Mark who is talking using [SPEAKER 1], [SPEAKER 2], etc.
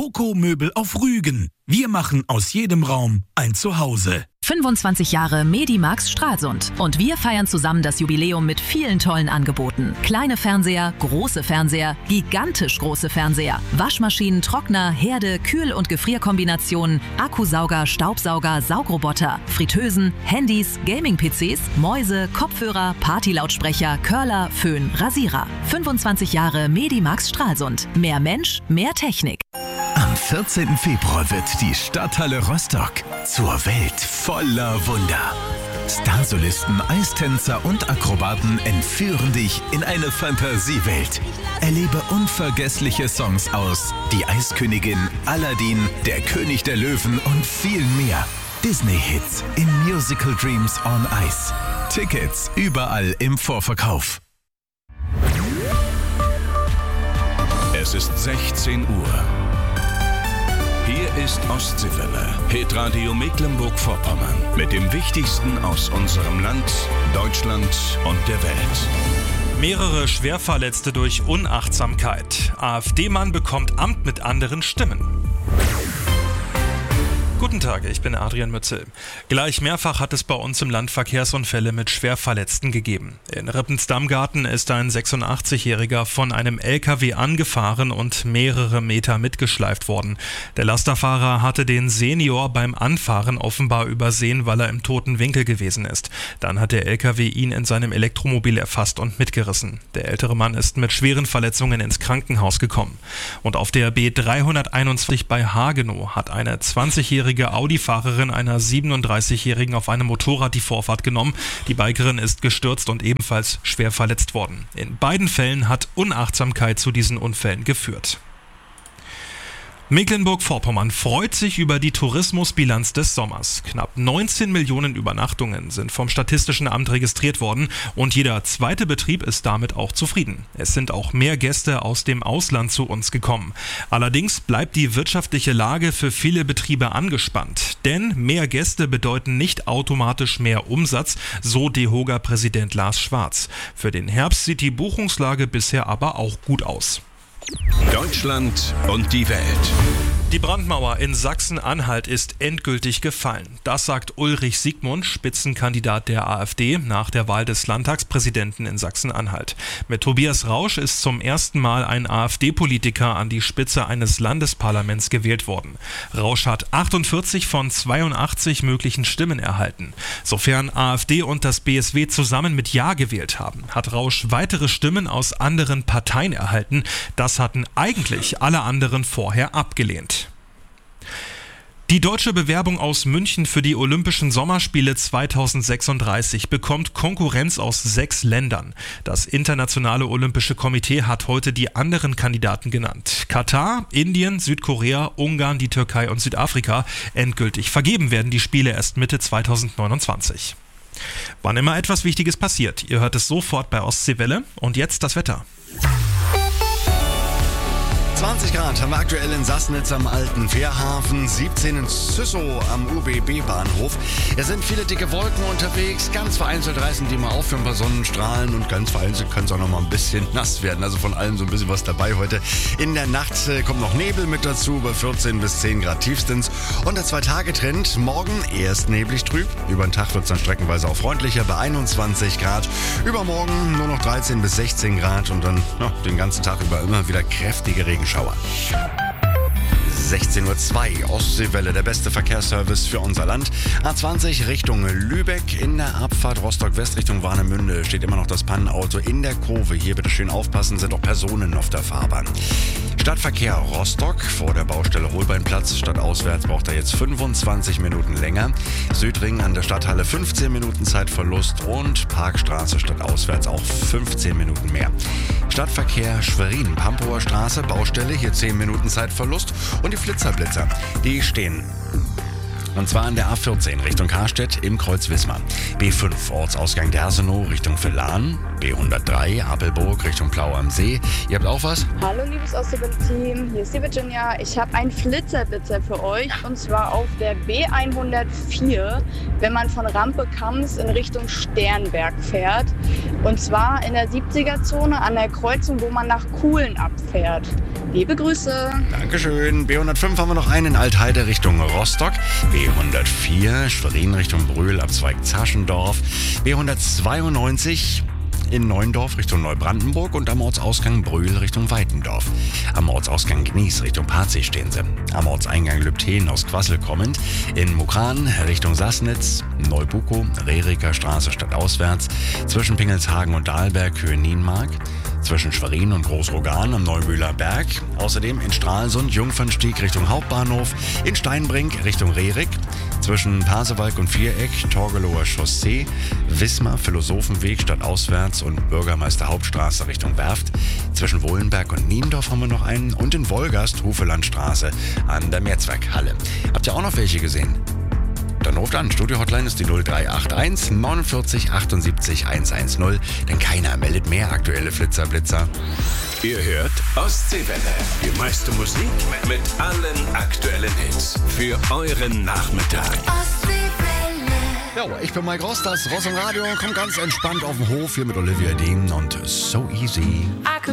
[SPEAKER 1] Loco Möbel auf Rügen. Wir machen aus jedem Raum ein Zuhause.
[SPEAKER 2] 25 Jahre Medimax Stralsund. Und wir feiern zusammen das Jubiläum mit vielen tollen Angeboten. Kleine Fernseher, große Fernseher, gigantisch große Fernseher, Waschmaschinen, Trockner, Herde, Kühl- und Gefrierkombinationen, Akkusauger, Staubsauger, Saugroboter, Fritteusen, Handys, Gaming-PCs, Mäuse, Kopfhörer, Partylautsprecher, Curler, Föhn, Rasierer. 25 Jahre Medimax Stralsund. Mehr Mensch, mehr Technik.
[SPEAKER 1] Am 14. Februar wird die Stadthalle Rostock zur Welt voller Wunder. Starsolisten, Eistänzer und Akrobaten entführen dich in eine Fantasiewelt. Erlebe unvergessliche Songs aus Die Eiskönigin, Aladdin, Der König der Löwen und viel mehr. Disney-Hits in Musical Dreams on Ice. Tickets überall im Vorverkauf.
[SPEAKER 3] Es ist 16 Uhr. Hier ist Ostseewelle, Hitradio Mecklenburg-Vorpommern. Mit dem Wichtigsten aus unserem Land, Deutschland und der Welt.
[SPEAKER 4] Mehrere Schwerverletzte durch Unachtsamkeit. AfD-Mann bekommt Amt mit anderen Stimmen. Guten Tag, ich bin Adrian Mützel. Gleich mehrfach hat es bei uns im Land Verkehrsunfälle mit Schwerverletzten gegeben. In Rippens-Dammgarten ist ein 86-Jähriger von einem LKW angefahren und mehrere Meter mitgeschleift worden. Der Lasterfahrer hatte den Senior beim Anfahren offenbar übersehen, weil er im toten Winkel gewesen ist. Dann hat der LKW ihn in seinem Elektromobil erfasst und mitgerissen. Der ältere Mann ist mit schweren Verletzungen ins Krankenhaus gekommen. Und auf der B321 bei Hagenow hat eine 20-jährige Audi-Fahrerin einer 37-Jährigen auf einem Motorrad die Vorfahrt genommen. Die Bikerin ist gestürzt und ebenfalls schwer verletzt worden. In beiden Fällen hat Unachtsamkeit zu diesen Unfällen geführt. Mecklenburg-Vorpommern freut sich über die Tourismusbilanz des Sommers. Knapp 19 Millionen Übernachtungen sind vom Statistischen Amt registriert worden und jeder zweite Betrieb ist damit auch zufrieden. Es sind auch mehr Gäste aus dem Ausland zu uns gekommen. Allerdings bleibt die wirtschaftliche Lage für viele Betriebe angespannt. Denn mehr Gäste bedeuten nicht automatisch mehr Umsatz, so DEHOGA-Präsident Lars Schwarz. Für den Herbst sieht die Buchungslage bisher aber auch gut aus.
[SPEAKER 3] Deutschland und die Welt.
[SPEAKER 4] Die Brandmauer in Sachsen-Anhalt ist endgültig gefallen. Das sagt Ulrich Siegmund, Spitzenkandidat der AfD, nach der Wahl des Landtagspräsidenten in Sachsen-Anhalt. Mit Tobias Rausch ist zum ersten Mal ein AfD-Politiker an die Spitze eines Landesparlaments gewählt worden. Rausch hat 48 von 82 möglichen Stimmen erhalten. Sofern AfD und das BSW zusammen mit Ja gewählt haben, hat Rausch weitere Stimmen aus anderen Parteien erhalten. Das hatten eigentlich alle anderen vorher abgelehnt. Die deutsche Bewerbung aus München für die Olympischen Sommerspiele 2036 bekommt Konkurrenz aus 6 Ländern. Das Internationale Olympische Komitee hat heute die anderen Kandidaten genannt. Katar, Indien, Südkorea, Ungarn, die Türkei und Südafrika. Endgültig vergeben werden die Spiele erst Mitte 2029. Wann immer etwas Wichtiges passiert, ihr hört es sofort bei Ostseewelle. Und jetzt das Wetter.
[SPEAKER 5] 20 Grad haben wir aktuell in Sassnitz am alten Fährhafen, 17 in Züssow am UBB-Bahnhof. Es sind viele dicke Wolken unterwegs, ganz vereinzelt reißen die mal auf für ein paar Sonnenstrahlen und ganz vereinzelt kann es auch noch mal ein bisschen nass werden. Also von allem so ein bisschen was dabei heute. In der Nacht kommt noch Nebel mit dazu, bei 14 bis 10 Grad tiefstens. Und der 2-Tage-Trend, morgen erst neblig trüb. Über den Tag wird es dann streckenweise auch freundlicher bei 21 Grad. Übermorgen nur noch 13 bis 16 Grad und dann den ganzen Tag über immer wieder kräftige Regenschauer. 16:02 Uhr, Ostseewelle, der beste Verkehrsservice für unser Land. A20 Richtung Lübeck, in der Abfahrt Rostock-West Richtung Warnemünde steht immer noch das Pannenauto in der Kurve. Hier bitte schön aufpassen, sind auch Personen auf der Fahrbahn. Stadtverkehr Rostock vor der Baustelle Holbeinplatz. Stadtauswärts braucht er jetzt 25 Minuten länger. Südring an der Stadthalle 15 Minuten Zeitverlust und Parkstraße stadtauswärts auch 15 Minuten mehr. Stadtverkehr Schwerin, Pampower Straße, Baustelle, hier 10 Minuten Zeitverlust und die Flitzerblitzer, die stehen. Und zwar an der A14 Richtung Karstedt im Kreuz Wismar. B5 Ortsausgang Dersenow Richtung Villan. B103 Apelburg Richtung Plau am See. Ihr habt auch was?
[SPEAKER 6] Hallo liebes Ostseewelle-Team, hier ist die Virginia. Ich habe einen Flitzerblitzer für euch und zwar auf der B104, wenn man von Rampe-Kams in Richtung Sternberg fährt. Und zwar in der 70er-Zone an der Kreuzung, wo man nach Kuhlen abfährt. Liebe Grüße.
[SPEAKER 5] Dankeschön. B105 haben wir noch einen in Altheide Richtung Rostock. B104 Schwerin Richtung Brühl, Abzweig Zaschendorf. B192 in Neuendorf Richtung Neubrandenburg und am Ortsausgang Brühl Richtung Weitendorf. Am Ortsausgang Gnies Richtung Parzig stehen sie. Am Ortseingang Lübtheen aus Quassel kommend. In Mukran Richtung Sassnitz, Neubukow, Rehriker Straße stadtauswärts. Zwischen Pingelshagen und Dahlberg Höhe Nienmark. Zwischen Schwerin und Großrogan am Neubühler Berg. Außerdem in Stralsund Jungfernstieg Richtung Hauptbahnhof. In Steinbrink Richtung Rehrig. Zwischen Pasewalk und Viereck, Torgelower Chaussee, Wismar, Philosophenweg stadtauswärts und Bürgermeister Hauptstraße Richtung Werft. Zwischen Wohlenberg und Niendorf haben wir noch einen und in Wolgast Hufelandstraße an der Mehrzweckhalle. Habt ihr auch noch welche gesehen? Dann ruft an. Studio-Hotline ist die 0381 49 78 110, denn keiner meldet mehr aktuelle Flitzer.
[SPEAKER 3] Ihr hört Ostseewelle. Die meiste Musik mit allen aktuellen Hits für euren Nachmittag.
[SPEAKER 5] Ja, ich bin Mike Ross, das Ross im Radio. Kommt ganz entspannt auf den Hof hier mit Olivia Dean und So Easy.